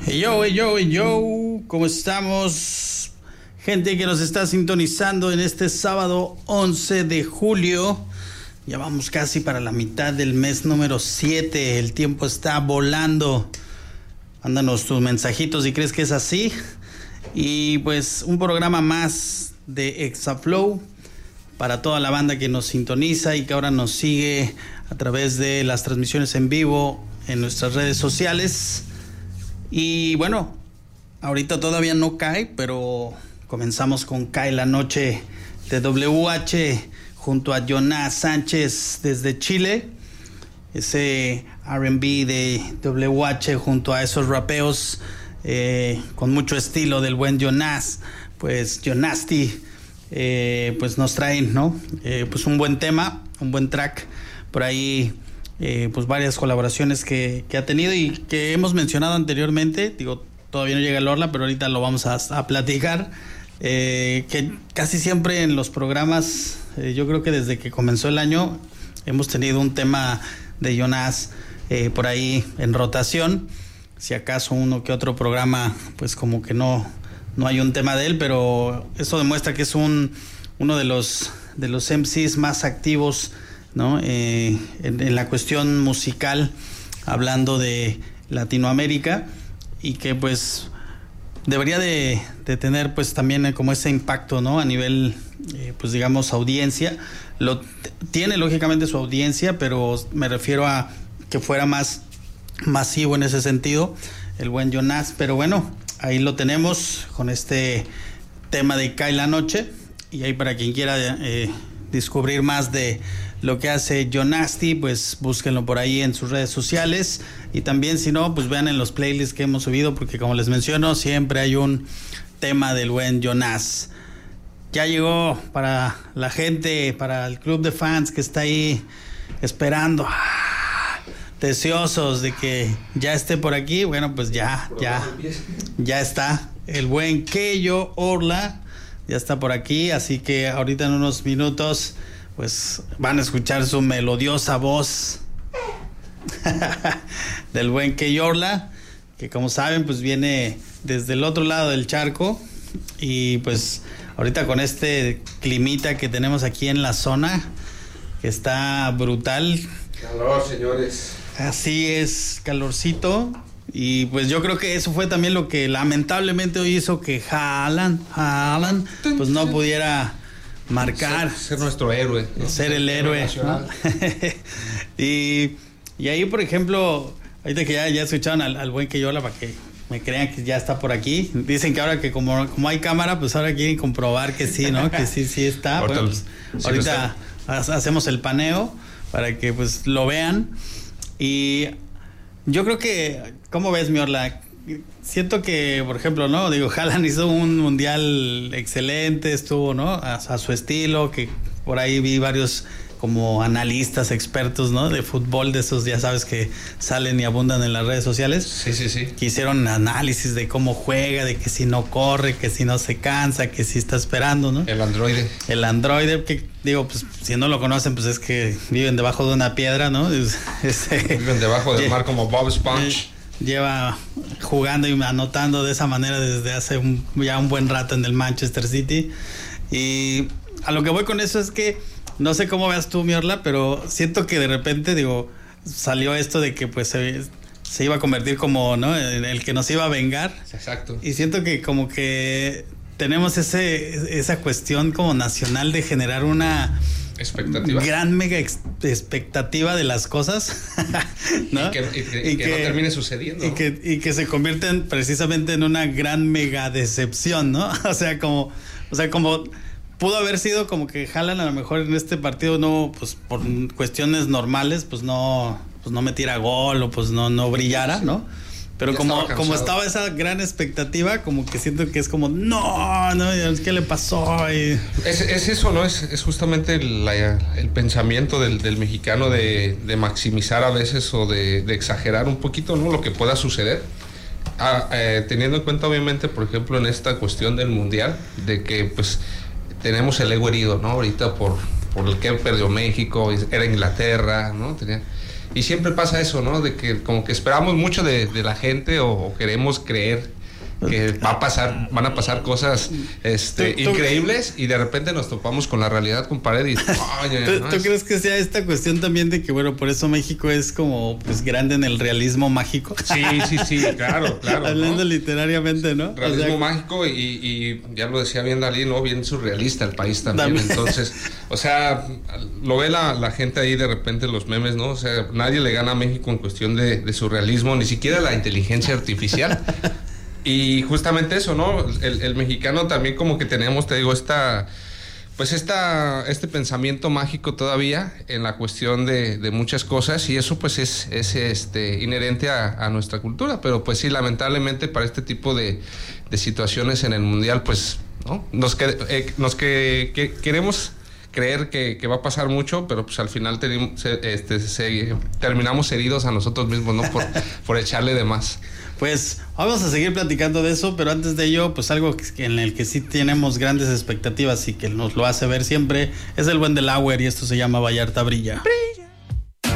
Hey yo, ¿cómo estamos? Gente que nos está sintonizando en este sábado 11 de julio. Ya vamos casi para la mitad del mes número 7. El tiempo está volando. Mándanos tus mensajitos si crees que es así. Y pues un programa más de Exaflow para toda la banda que nos sintoniza y que ahora nos sigue a través de las transmisiones en vivo en nuestras redes sociales. Y bueno, ahorita todavía no cae, pero comenzamos con Cae la Noche de WH junto a Jonás Sánchez desde Chile. Ese R&B de WH junto a esos rapeos con mucho estilo del buen Jonás, pues Jonasti, pues nos traen, ¿no? Pues un buen tema, un buen track por ahí. Pues varias colaboraciones que ha tenido y que hemos mencionado anteriormente. Digo, todavía no llega el Orla, pero ahorita lo vamos a platicar. Que casi siempre en los programas, yo creo que desde que comenzó el año, hemos tenido un tema de Jonás por ahí en rotación. Si acaso uno que otro programa, pues como que no hay un tema de él, pero eso demuestra que es uno de los MCs más activos, ¿no? En la cuestión musical, hablando de Latinoamérica, y que pues debería de tener pues también como ese impacto, ¿no? A nivel pues digamos audiencia. Tiene lógicamente su audiencia, pero me refiero a que fuera más masivo en ese sentido el buen Jonás. Pero bueno, ahí lo tenemos con este tema de Cae la Noche, y ahí para quien quiera descubrir más de lo que hace Jonasti, pues búsquenlo por ahí en sus redes sociales, y también si no, pues vean en los playlists que hemos subido, porque como les menciono, siempre hay un tema del buen Jonás. Ya llegó para la gente, para el club de fans que está ahí esperando, deseosos de que ya esté por aquí. Bueno, pues ya está el buen Keyo Orla, ya está por aquí, así que ahorita en unos minutos pues van a escuchar su melodiosa voz del buen Keyo Orla, que como saben pues viene desde el otro lado del charco, y pues ahorita con este climita que tenemos aquí en la zona, que está brutal. Calor, señores. Así es, calorcito. Y pues yo creo que eso fue también lo que lamentablemente hoy hizo que Haaland pues no pudiera marcar, ser nuestro héroe, ¿no? Ser el héroe, ¿no? y ahí, por ejemplo, ahorita que ya escucharon al buen Keyo Orla, para que me crean que ya está por aquí. Dicen que ahora que como hay cámara, pues ahora quieren comprobar que sí, ¿no? Que sí está. Ahorita, bueno, pues, ahorita hacemos el paneo para que pues lo vean. Y yo creo que, ¿cómo ves, mi Orla? Siento que, por ejemplo, ¿no? Digo, Haaland hizo un mundial excelente, estuvo, ¿no? A su estilo, que por ahí vi varios como analistas expertos, ¿no? De fútbol, de esos, ya sabes, que salen y abundan en las redes sociales. Sí. Que hicieron análisis de cómo juega, de que si no corre, que si no se cansa, que si está esperando, ¿no? El androide, que digo, pues si no lo conocen, pues es que viven debajo de una piedra, ¿no? Viven debajo del mar como Bob Esponja. Lleva jugando y anotando de esa manera desde hace ya un buen rato en el Manchester City. Y a lo que voy con eso es que no sé cómo veas tú, mi Orla, pero siento que de repente, digo, salió esto de que pues se iba a convertir como, ¿no? En el que nos iba a vengar. Exacto. Y siento que como que tenemos esa cuestión como nacional de generar una expectativa, gran mega expectativa de las cosas, ¿no? Y que no termine sucediendo, y que se convierten precisamente en una gran mega decepción, ¿no? O sea, como pudo haber sido como que Haaland a lo mejor en este partido no, pues por cuestiones normales, pues no metiera gol o pues no brillara, ¿no? Pero como estaba esa gran expectativa, como que siento que es como, no, ¿qué le pasó? Es eso, ¿no? Es justamente el pensamiento del mexicano de maximizar a veces o de exagerar un poquito, ¿no? Lo que pueda suceder. Teniendo en cuenta, obviamente, por ejemplo, en esta cuestión del mundial, de que pues tenemos el ego herido, ¿no? Ahorita por el que perdió México, era Inglaterra, ¿no? Y siempre pasa eso, ¿no? De que como que esperamos mucho de la gente o queremos creer que van a pasar cosas increíbles y de repente nos topamos con la realidad, compadre. ¿Tú crees que sea esta cuestión también de que, bueno, por eso México es como pues grande en el realismo mágico? Sí, claro. Hablando, ¿no?, literariamente, ¿no? Realismo mágico y ya lo decía bien Dalí, ¿no? Bien surrealista el país también. Entonces, o sea, lo ve la gente ahí de repente los memes, ¿no? O sea, nadie le gana a México en cuestión de surrealismo, ni siquiera la inteligencia artificial. Y justamente eso, ¿no? El mexicano también como que tenemos, te digo, este pensamiento mágico todavía en la cuestión de muchas cosas, y eso pues es inherente a nuestra cultura, pero pues sí, lamentablemente para este tipo de situaciones en el mundial, pues, ¿no? Queremos creer que va a pasar mucho, pero pues al final terminamos heridos a nosotros mismos, ¿no? Por echarle de más. Pues vamos a seguir platicando de eso, pero antes de ello, pues algo en el que sí tenemos grandes expectativas y que nos lo hace ver siempre es el buen Delaware, y esto se llama Vallarta Brilla.